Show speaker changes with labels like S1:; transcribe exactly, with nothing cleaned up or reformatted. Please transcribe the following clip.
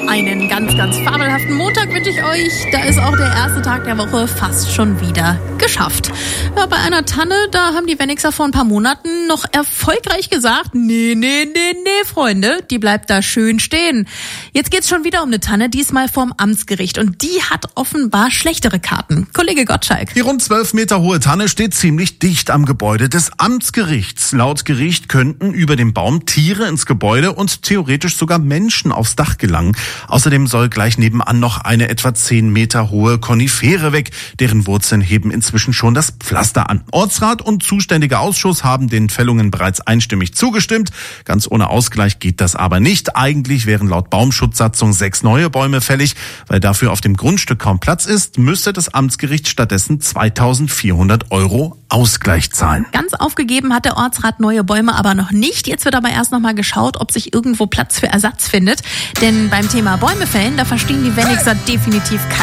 S1: Einen ganz, ganz fabelhaften Montag wünsche ich euch. Da ist auch der erste Tag der Woche fast schon wieder geschafft. Ja, bei einer Tanne, da haben die Wennigser vor ein paar Monaten noch erfolgreich gesagt, nee, nee, nee, nee, Freunde, die bleibt da schön stehen. Jetzt geht's schon wieder um eine Tanne, diesmal vorm Amtsgericht. Und die hat offenbar schlechtere Karten. Kollege Gottschalk.
S2: Die rund zwölf Meter hohe Tanne steht ziemlich dicht am Gebäude des Amtsgerichts. Laut Gericht könnten über dem Baum Tiere ins Gebäude und theoretisch sogar Menschen aufs Dach gelangen. Außerdem soll gleich nebenan noch eine etwa zehn Meter hohe Konifere weg. Deren Wurzeln heben inzwischen schon das Pflaster an. Ortsrat und zuständiger Ausschuss haben den Fällungen bereits einstimmig zugestimmt. Ganz ohne Ausgleich geht das aber nicht. Eigentlich wären laut Baumschutzsatzung sechs neue Bäume fällig. Weil dafür auf dem Grundstück kaum Platz ist, müsste das Amtsgericht stattdessen zweitausendvierhundert Euro Ausgleich zahlen.
S1: Ganz aufgegeben hat der Ortsrat neue Bäume aber noch nicht. Jetzt wird aber erst noch mal geschaut, ob sich irgendwo Platz für Ersatz findet. Denn beim Thema Bäume fällen, da verstehen die Wennigser definitiv kein